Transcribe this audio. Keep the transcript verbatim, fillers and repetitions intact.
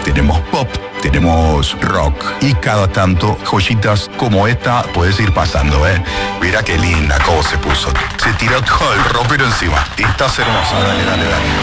tenemos pop, tenemos rock y cada tanto joyitas como esta puedes ir pasando, ¿eh? Mira qué linda cómo se puso. Se tiró todo el ropero encima. Estás hermosa, dale, dale, dale.